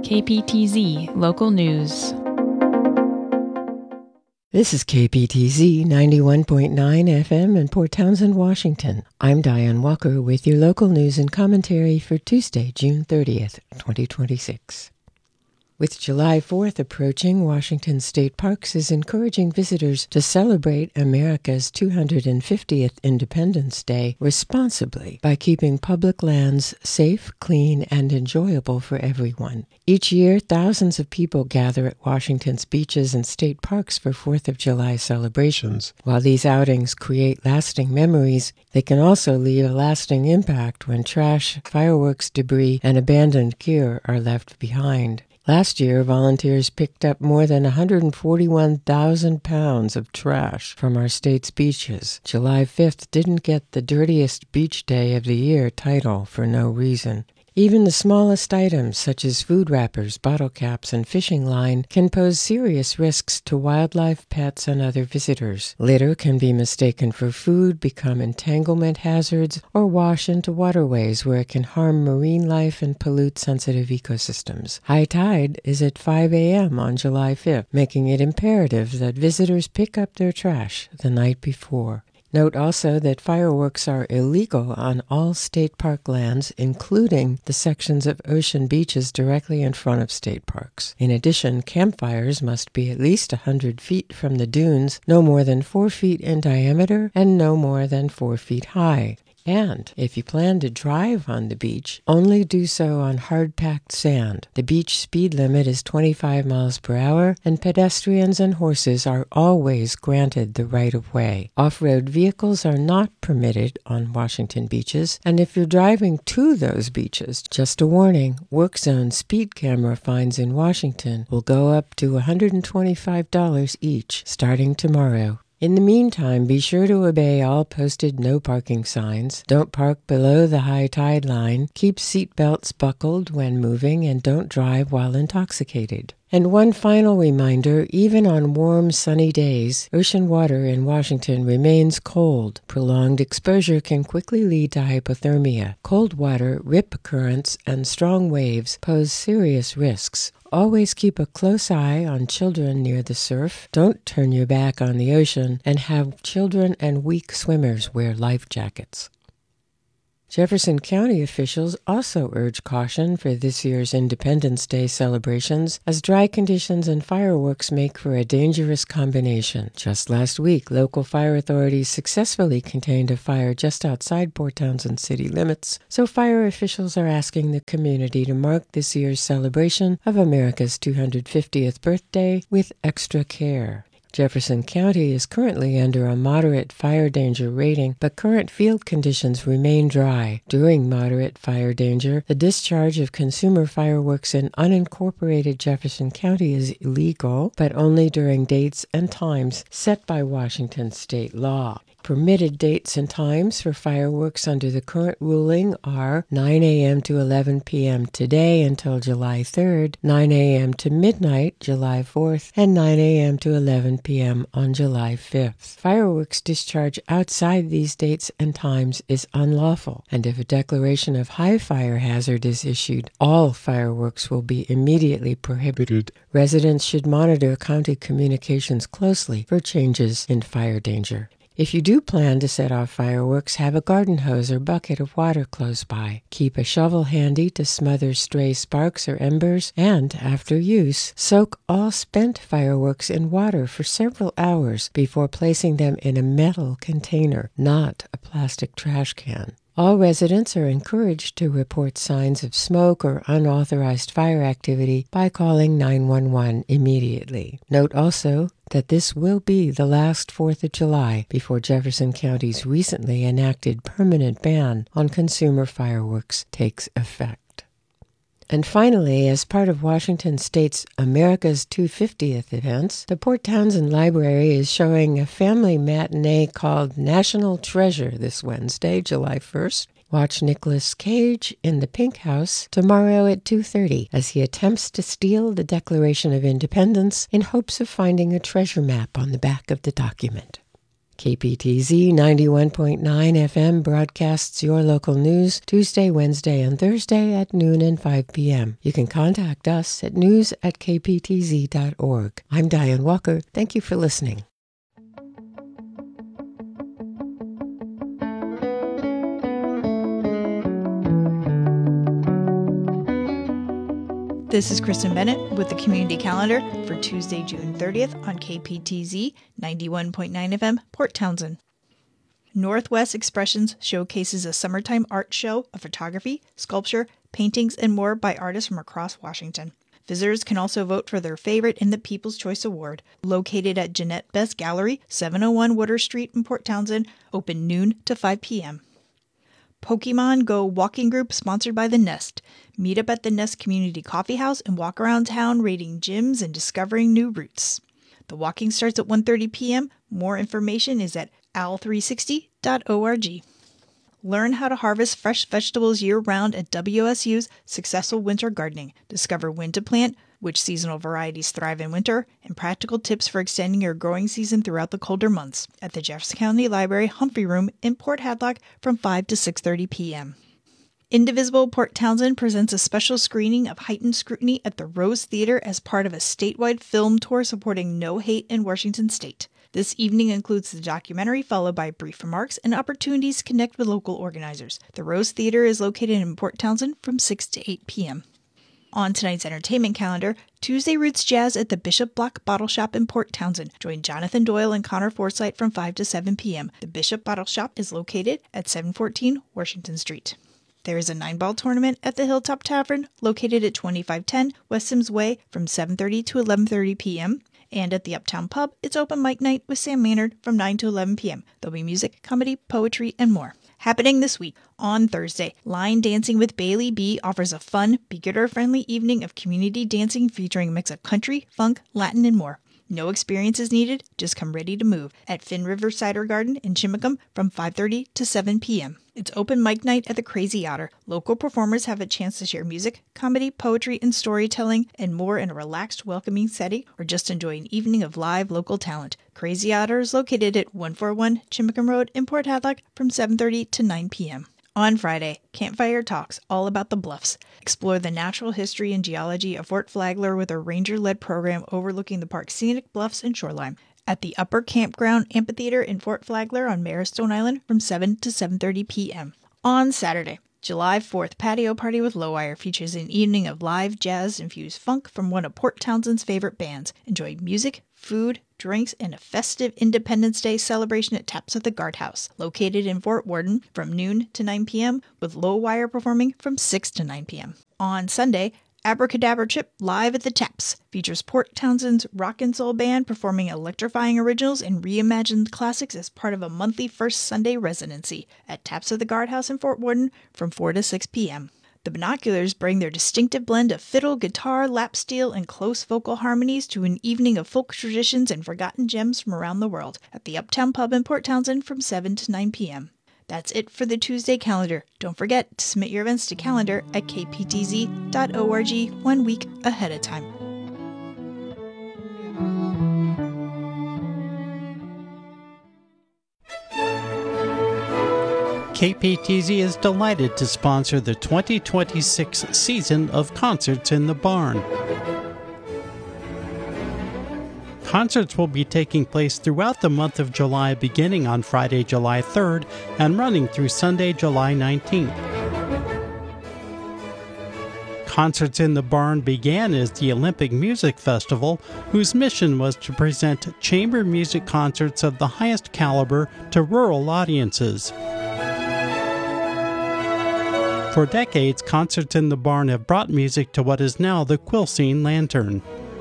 KPTZ Local News. This is KPTZ 91.9 FM in Port Townsend, Washington. I'm Diane Walker with your local news and commentary for Tuesday, June 30th, 2026. With July 4th approaching, Washington State Parks is encouraging visitors to celebrate America's 250th Independence Day responsibly by keeping public lands safe, clean, and enjoyable for everyone. Each year, thousands of people gather at Washington's beaches and state parks for 4th of July celebrations. While these outings create lasting memories, they can also leave a lasting impact when trash, fireworks, debris, and abandoned gear are left behind. Last year, volunteers picked up more than 141,000 pounds of trash from our state's beaches. July 5th didn't get the dirtiest beach day of the year title for no reason. Even the smallest items, such as food wrappers, bottle caps, and fishing line, can pose serious risks to wildlife, pets, and other visitors. Litter can be mistaken for food, become entanglement hazards, or wash into waterways where it can harm marine life and pollute sensitive ecosystems. High tide is at 5 a.m. on July 5th, making it imperative that visitors pick up their trash the night before. Note also that fireworks are illegal on all state park lands, including the sections of ocean beaches directly in front of state parks. In addition, campfires must be at least 100 feet from the dunes, no more than 4 feet in diameter, and no more than 4 feet high. And if you plan to drive on the beach, only do so on hard-packed sand. The beach speed limit is 25 miles per hour, and pedestrians and horses are always granted the right-of-way. Off-road vehicles are not permitted on Washington beaches, and if you're driving to those beaches, just a warning, work zone speed camera fines in Washington will go up to $125 each starting tomorrow. In the meantime, be sure to obey all posted no parking signs, don't park below the high tide line, keep seat belts buckled when moving, and don't drive while intoxicated. And one final reminder, even on warm, sunny days, ocean water in Washington remains cold. Prolonged exposure can quickly lead to hypothermia. Cold water, rip currents, and strong waves pose serious risks. Always keep a close eye on children near the surf. Don't turn your back on the ocean, and have children and weak swimmers wear life jackets. Jefferson County officials also urge caution for this year's Independence Day celebrations, as dry conditions and fireworks make for a dangerous combination. Just last week, local fire authorities successfully contained a fire just outside Port Townsend city limits, so fire officials are asking the community to mark this year's celebration of America's 250th birthday with extra care. Jefferson County is currently under a moderate fire danger rating, but current field conditions remain dry. During moderate fire danger, the discharge of consumer fireworks in unincorporated Jefferson County is illegal, but only during dates and times set by Washington state law. Permitted dates and times for fireworks under the current ruling are 9 a.m. to 11 p.m. today until July 3rd, 9 a.m. to midnight July 4th, and 9 a.m. to 11 p.m. on July 5th. Fireworks discharge outside these dates and times is unlawful, and if a declaration of high fire hazard is issued, all fireworks will be immediately prohibited. Residents should monitor county communications closely for changes in fire danger. If you do plan to set off fireworks, have a garden hose or bucket of water close by. Keep a shovel handy to smother stray sparks or embers, and, after use, soak all spent fireworks in water for several hours before placing them in a metal container, not a plastic trash can. All residents are encouraged to report signs of smoke or unauthorized fire activity by calling 911 immediately. Note also that this will be the last 4th of July before Jefferson County's recently enacted permanent ban on consumer fireworks takes effect. And finally, as part of Washington State's America's 250th events, the Port Townsend Library is showing a family matinee called National Treasure this Wednesday, July 1st. Watch Nicolas Cage in the Pink House tomorrow at 2:30 as he attempts to steal the Declaration of Independence in hopes of finding a treasure map on the back of the document. KPTZ 91.9 FM broadcasts your local news Tuesday, Wednesday, and Thursday at noon and 5 p.m. You can contact us at news@kptz.org. I'm Diane Walker. Thank you for listening. This is Kristen Bennett with the Community Calendar for Tuesday, June 30th on KPTZ 91.9 FM, Port Townsend. Northwest Expressions showcases a summertime art show of photography, sculpture, paintings, and more by artists from across Washington. Visitors can also vote for their favorite in the People's Choice Award, located at Jeanette Best Gallery, 701 Water Street in Port Townsend, open noon to 5 p.m. Pokemon Go walking group sponsored by The Nest. Meet up at the Nest Community Coffee House and walk around town raiding gyms and discovering new routes. The walking starts at 1:30 p.m. More information is at al360.org. Learn how to harvest fresh vegetables year-round at WSU's Successful Winter Gardening. Discover when to plant, which seasonal varieties thrive in winter, and practical tips for extending your growing season throughout the colder months at the Jefferson County Library Humphrey Room in Port Hadlock from 5 to 6:30 p.m. Indivisible Port Townsend presents a special screening of Heightened Scrutiny at the Rose Theater as part of a statewide film tour supporting No Hate in Washington State. This evening includes the documentary, followed by brief remarks and opportunities to connect with local organizers. The Rose Theater is located in Port Townsend from 6 to 8 p.m. On tonight's entertainment calendar, Tuesday Roots Jazz at the Bishop Block Bottle Shop in Port Townsend. Join Jonathan Doyle and Connor Forsythe from 5 to 7 p.m. The Bishop Bottle Shop is located at 714 Washington Street. There is a 9-ball tournament at the Hilltop Tavern, located at 2510 West Sims Way from 7:30 to 11:30 p.m. And at the Uptown Pub, it's open mic night with Sam Maynard from 9 to 11 p.m. There'll be music, comedy, poetry, and more. Happening this week, on Thursday, Line Dancing with Bailey B offers a fun, beginner-friendly evening of community dancing featuring a mix of country, funk, Latin, and more. No experience is needed, just come ready to move at Finn River Cider Garden in Chimacum from 5:30 to 7 p.m. It's open mic night at the Crazy Otter. Local performers have a chance to share music, comedy, poetry, and storytelling, and more in a relaxed, welcoming setting, or just enjoy an evening of live local talent. Crazy Otter is located at 141 Chimacum Road in Port Hadlock from 7:30 to 9 p.m. On Friday, Campfire Talks, all about the Bluffs. Explore the natural history and geology of Fort Flagler with a ranger-led program overlooking the park's scenic bluffs and shoreline. At the Upper Campground Amphitheater in Fort Flagler on Maristone Island from 7 to 7:30 p.m. On Saturday, July 4th, Patio Party with Lowwire features an evening of live jazz-infused funk from one of Port Townsend's favorite bands. Enjoy music, food, drinks, and a festive Independence Day celebration at Taps at the Guardhouse, located in Fort Worden from noon to 9 p.m., with Lowwire performing from 6 to 9 p.m. On Sunday, Abracadabra Trip Live at the Taps features Port Townsend's rock and soul band performing electrifying originals and reimagined classics as part of a monthly First Sunday residency at Taps at the Guardhouse in Fort Worden from 4 to 6 p.m. The Binoculars bring their distinctive blend of fiddle, guitar, lap steel, and close vocal harmonies to an evening of folk traditions and forgotten gems from around the world at the Uptown Pub in Port Townsend from 7 to 9 p.m. That's it for the Tuesday calendar. Don't forget to submit your events to calendar at kptz.org 1 week ahead of time. KPTZ is delighted to sponsor the 2026 season of Concerts in the Barn. Concerts will be taking place throughout the month of July, beginning on Friday, July 3rd, and running through Sunday, July 19th. Concerts in the Barn began as the Olympic Music Festival, whose mission was to present chamber music concerts of the highest caliber to rural audiences. For decades, Concerts in the Barn have brought music to what is now the Quilcene Lantern.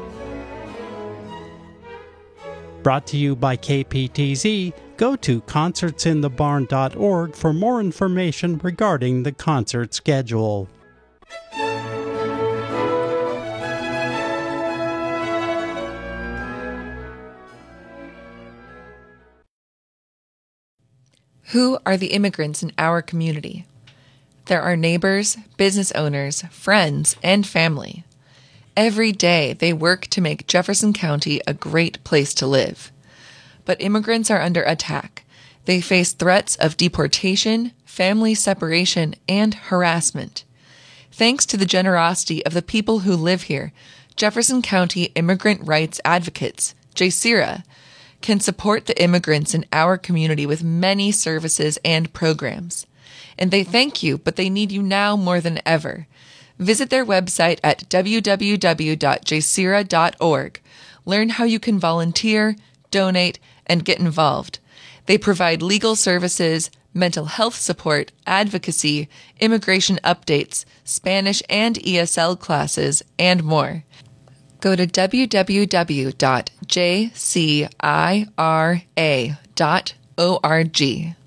Brought to you by KPTZ, go to concertsinthebarn.org for more information regarding the concert schedule. Who are the immigrants in our community? There are neighbors, business owners, friends, and family. Every day they work to make Jefferson County a great place to live. But immigrants are under attack. They face threats of deportation, family separation, and harassment. Thanks to the generosity of the people who live here, Jefferson County Immigrant Rights Advocates, JSIRA, can support the immigrants in our community with many services and programs. And they thank you, but they need you now more than ever. Visit their website at www.jsira.org. Learn how you can volunteer, donate, and get involved. They provide legal services, mental health support, advocacy, immigration updates, Spanish and ESL classes, and more. Go to www.jcira.org.